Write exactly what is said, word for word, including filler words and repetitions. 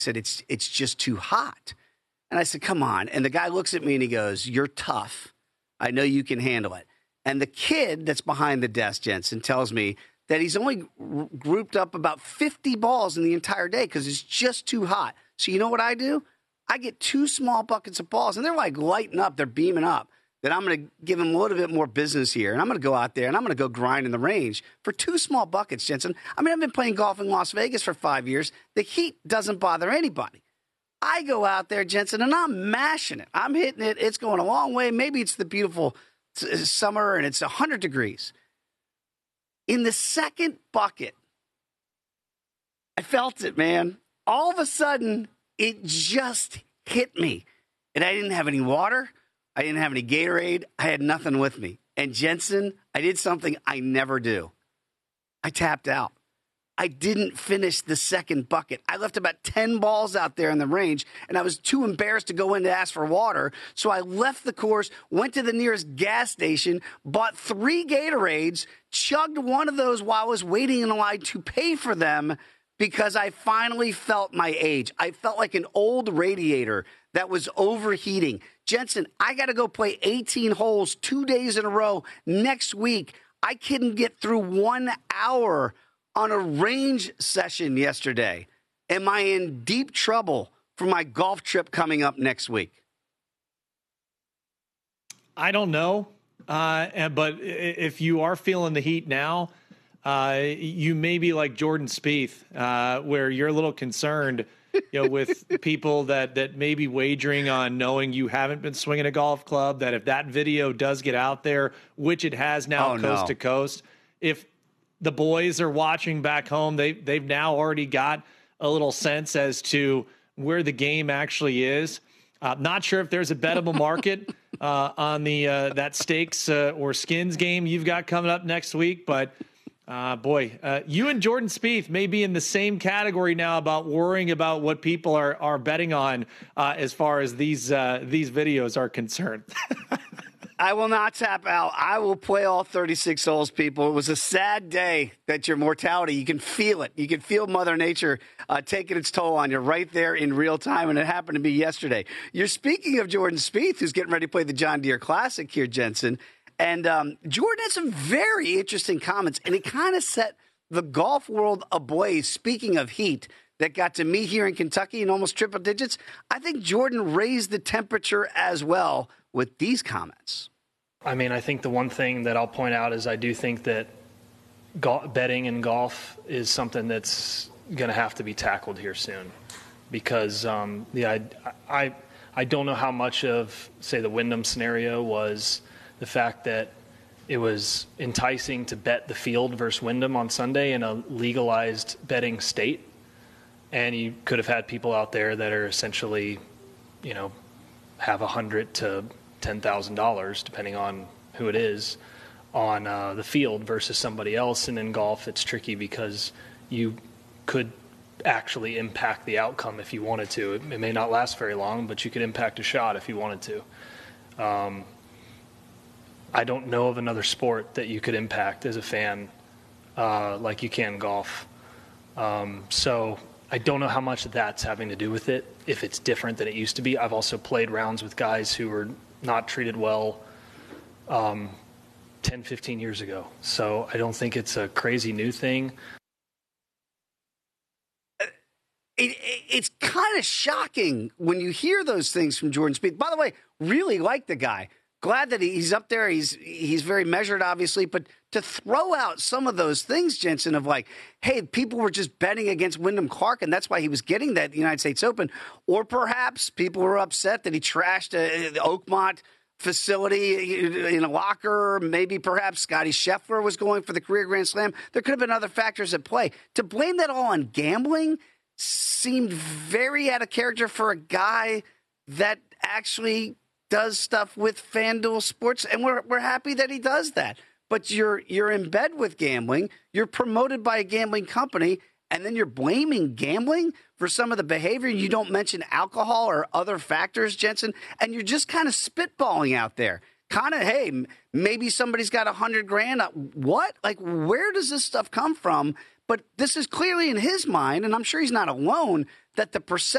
said, it's it's just too hot. And I said, come on. And the guy looks at me and he goes, you're tough. I know you can handle it. And the kid that's behind the desk, Jensen, tells me that he's only r- grouped up about fifty balls in the entire day because it's just too hot. So you know what I do? I get two small buckets of balls, and they're like lighting up. They're beaming up. That I'm going to give him a little bit more business here, and I'm going to go out there, and I'm going to go grind in the range for two small buckets, Jensen. I mean, I've been playing golf in Las Vegas for five years. The heat doesn't bother anybody. I go out there, Jensen, and I'm mashing it. I'm hitting it. It's going a long way. Maybe it's the beautiful summer, and it's one hundred degrees. In the second bucket, I felt it, man. All of a sudden, it just hit me. And I didn't have any water. I didn't have any Gatorade. I had nothing with me. And Jensen, I did something I never do. I tapped out. I didn't finish the second bucket. I left about ten balls out there in the range, and I was too embarrassed to go in to ask for water. So I left the course, went to the nearest gas station, bought three Gatorades, chugged one of those while I was waiting in line to pay for them because I finally felt my age. I felt like an old radiator that was overheating. Jensen, I got to go play eighteen holes two days in a row next week. I couldn't get through one hour on a range session yesterday. Am I in deep trouble for my golf trip coming up next week? I don't know. Uh, but if you are feeling the heat now, uh, you may be like Jordan Spieth, uh, where you're a little concerned, you know, with people that, that may be wagering on knowing you haven't been swinging a golf club, that if that video does get out there, which it has now oh, coast no. to coast, if the boys are watching back home, they, they've now already got a little sense as to where the game actually is. Uh, not sure if there's a bettable market uh, on the uh, that stakes uh, or skins game you've got coming up next week. But, uh, boy, uh, you and Jordan Spieth may be in the same category now about worrying about what people are are betting on uh, as far as these uh, these videos are concerned. I will not tap out. I will play all thirty-six holes, people. It was a sad day that your mortality, you can feel it. You can feel Mother Nature uh, taking its toll on you right there in real time, and it happened to be yesterday. You're speaking of Jordan Spieth, who's getting ready to play the John Deere Classic here, Jensen. And um, Jordan had some very interesting comments, and it kind of set the golf world ablaze. Speaking of heat that got to me here in Kentucky in almost triple digits, I think Jordan raised the temperature as well with these comments. I mean, I think the one thing that I'll point out is I do think that go- betting in golf is something that's going to have to be tackled here soon, because um, the I, I I don't know how much of, say, the Wyndham scenario was the fact that it was enticing to bet the field versus Wyndham on Sunday in a legalized betting state, and you could have had people out there that are essentially, you know, have a hundred to ten thousand dollars, depending on who it is, on uh, the field versus somebody else. And in golf, it's tricky because you could actually impact the outcome if you wanted to. It, it may not last very long, but you could impact a shot if you wanted to. Um, I don't know of another sport that you could impact as a fan uh, like you can golf. Um, so I don't know how much that's having to do with it, if it's different than it used to be. I've also played rounds with guys who were not treated well um, ten, fifteen years ago. So I don't think it's a crazy new thing. It, it, it's kind of shocking when you hear those things from Jordan Spieth. By the way, really like the guy. Glad that he's up there. He's he's very measured, obviously. But to throw out some of those things, Jensen, of like, hey, people were just betting against Wyndham Clark, and that's why he was getting that United States Open. Or perhaps people were upset that he trashed a, the Oakmont facility in a locker. Maybe perhaps Scotty Scheffler was going for the career Grand Slam. There could have been other factors at play. To blame that all on gambling seemed very out of character for a guy that actually does stuff with FanDuel Sports, and we're we're happy that he does that. But you're you're in bed with gambling, you're promoted by a gambling company, and then you're blaming gambling for some of the behavior. You don't mention alcohol or other factors, Jensen, and you're just kind of spitballing out there. Kind of, hey, maybe somebody's got a hundred grand. What? Like, where does this stuff come from? But this is clearly in his mind, and I'm sure he's not alone, that the perception